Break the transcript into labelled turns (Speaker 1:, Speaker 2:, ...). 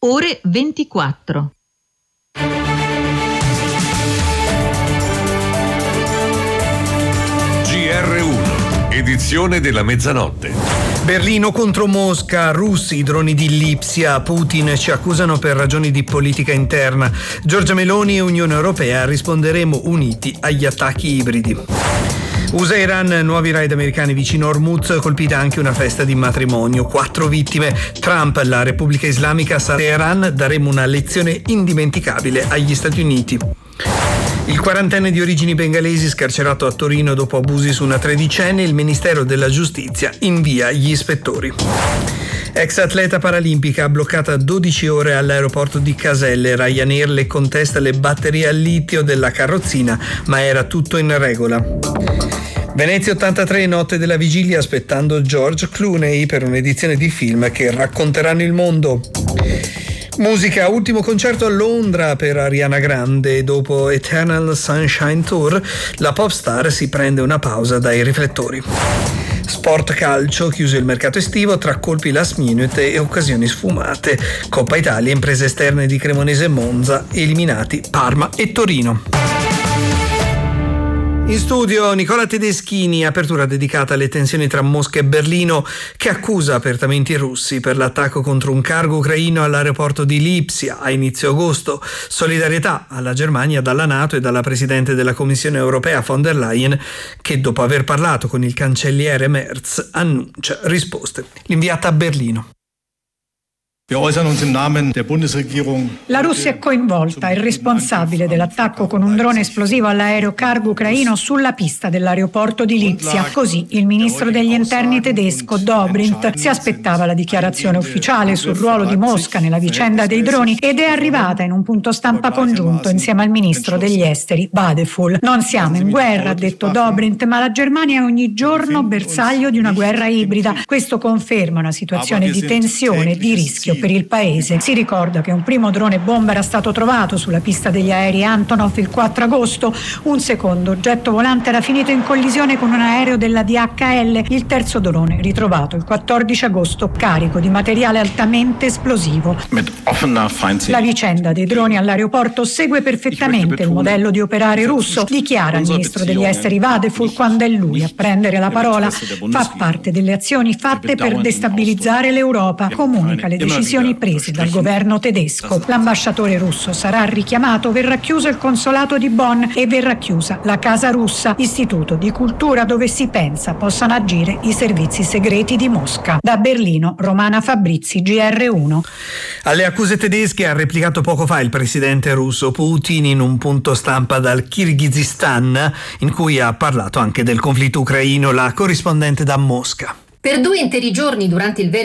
Speaker 1: ore 24.
Speaker 2: GR1, edizione della mezzanotte.
Speaker 3: Berlino contro Mosca, russi, i droni di Lipsia, Putin ci accusano per ragioni di politica interna. Giorgia Meloni e Unione Europea risponderemo uniti agli attacchi ibridi. USA e Iran, nuovi raid americani vicino Hormuz, colpita anche una festa di matrimonio, 4 vittime. Trump, la Repubblica Islamica sarà Teheran, daremo una lezione indimenticabile agli Stati Uniti. Il quarantenne di origini bengalesi scarcerato a Torino dopo abusi su una tredicenne, il Ministero della Giustizia invia gli ispettori. Ex atleta paralimpica bloccata 12 ore all'aeroporto di Caselle. Ryanair le contesta le batterie al litio della carrozzina, ma era tutto in regola. Venezia 83, notte della vigilia, aspettando George Clooney per un'edizione di film che racconteranno il mondo. Musica, ultimo concerto a Londra per Ariana Grande. Dopo Eternal Sunshine Tour, la pop star si prende una pausa dai riflettori. Sport calcio, chiuso il mercato estivo tra colpi last minute e occasioni sfumate. Coppa Italia, imprese esterne di Cremonese e Monza, eliminati Parma e Torino. In studio Nicola Tedeschini, apertura dedicata alle tensioni tra Mosca e Berlino, che accusa apertamente i russi per l'attacco contro un cargo ucraino all'aeroporto di Lipsia a inizio agosto. Solidarietà alla Germania dalla NATO e dalla Presidente della Commissione Europea von der Leyen, che dopo aver parlato con il cancelliere Merz annuncia risposte. L'inviata a Berlino.
Speaker 4: La Russia è coinvolta, è responsabile dell'attacco con un drone esplosivo all'aereo cargo ucraino sulla pista dell'aeroporto di Lipsia. Così il ministro degli interni tedesco Dobrindt si aspettava la dichiarazione ufficiale sul ruolo di Mosca nella vicenda dei droni ed è arrivata in un punto stampa congiunto insieme al ministro degli esteri Vadeful. Non siamo in guerra, ha detto Dobrindt, ma la Germania è ogni giorno bersaglio di una guerra ibrida. Questo conferma una situazione di tensione e di rischio per il paese. Si ricorda che un primo drone bomba era stato trovato sulla pista degli aerei Antonov il 4 agosto, un secondo oggetto volante era finito in collisione con un aereo della DHL, il terzo drone ritrovato il 14 agosto carico di materiale altamente esplosivo. La vicenda dei droni all'aeroporto segue perfettamente il modello di operare russo, dichiara il ministro degli esteri Vadeful quando è lui a prendere la parola. Fa parte delle azioni fatte per destabilizzare l'Europa, comunica le decisioni prese dal governo tedesco. L'ambasciatore russo sarà richiamato, verrà chiuso il consolato di Bonn e verrà chiusa la Casa Russa, istituto di cultura dove si pensa possano agire i servizi segreti di Mosca. Da Berlino, Romana Fabrizi, GR1.
Speaker 3: Alle accuse tedesche ha replicato poco fa il presidente russo Putin in un punto stampa dal Kirghizistan, in cui ha parlato anche del conflitto ucraino, la corrispondente da Mosca.
Speaker 5: Per 2 interi giorni durante il